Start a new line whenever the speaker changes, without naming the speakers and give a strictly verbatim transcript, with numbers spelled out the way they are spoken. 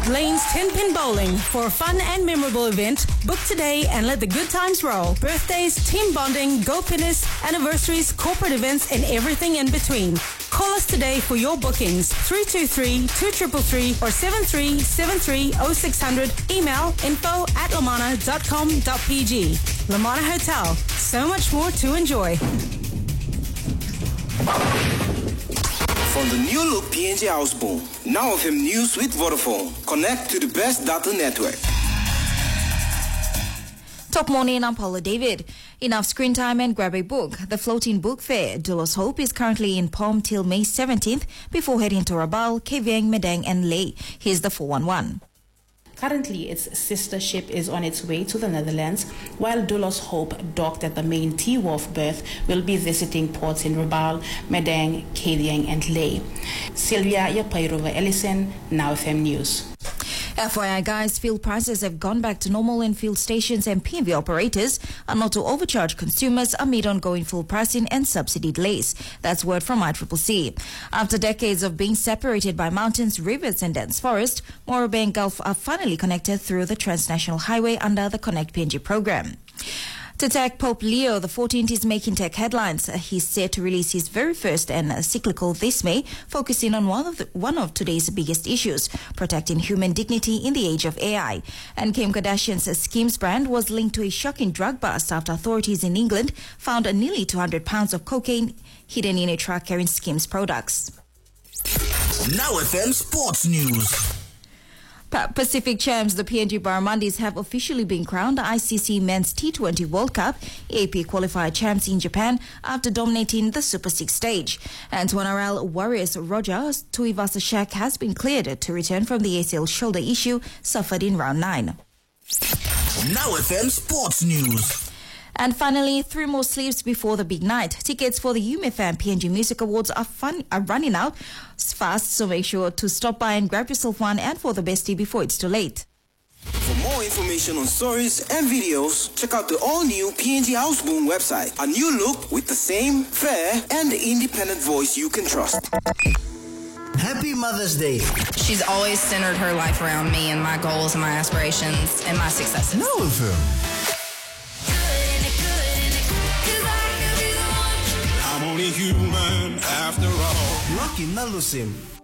Lane's ten pin Bowling. For a fun and memorable event, book today and let the good times roll. Birthdays, team bonding, go pinners, anniversaries, corporate events, and everything in between. Call us today for your bookings. three two three, two three three or seven three seven three oh six hundred. Email info at lamana dot com dot p g. Lamana Hotel. So much more to enjoy.
From the new look P N G Houseboom, Now F M News with Vodafone. Connect to the best data network.
Top morning, I'm Paula David. Enough screen time and grab a book. The floating book fair, Doulos Hope, is currently in Palm till May seventeenth before heading to Rabaul, Kevieng, Medang and Lae. Here's the four one one.
Currently, its sister ship is on its way to the Netherlands, while Doulos Hope, docked at the main T-Wharf berth, will be visiting ports in Rabaul, Medang, Kevieng and Lae. Sylvia Yapairova Ellison, Now F M News.
F Y I guys, fuel prices have gone back to normal and fuel stations and P N V operators are not to overcharge consumers amid ongoing fuel pricing and subsidy delays. That's word from I C C C. After decades of being separated by mountains, rivers and dense forest, Morro Bay and Gulf are finally connected through the transnational highway under the Connect P N G program. To tech, Pope Leo the fourteenth is making tech headlines. He's set to release his very first encyclical this May, focusing on one of the, one of today's biggest issues, protecting human dignity in the age of A I. And Kim Kardashian's Skims brand was linked to a shocking drug bust after authorities in England found nearly two hundred pounds of cocaine hidden in a truck carrying Skims products.
Now F M Sports News.
Pacific champs, the P N G Barramundis, have officially been crowned the I C C Men's T twenty World Cup A P qualifier champs in Japan after dominating the Super six stage. And to N R L Warriors Roger Tuivasa-Sheck has been cleared to return from the A C L shoulder issue suffered in round nine.
Now F M Sports News.
And finally, three more sleeps before the big night. Tickets for the U M F M P N G Music Awards are fun, are running out fast, so make sure to stop by and grab yourself one and for the bestie before it's too late.
For more information on stories and videos, check out the all-new P N G Houseboom website. A new look with the same fair and independent voice you can trust.
Happy Mother's Day.
She's always centered her life around me and my goals and my aspirations and my successes.
Now F M.
I'm only human after all.
Lucky Nalusim.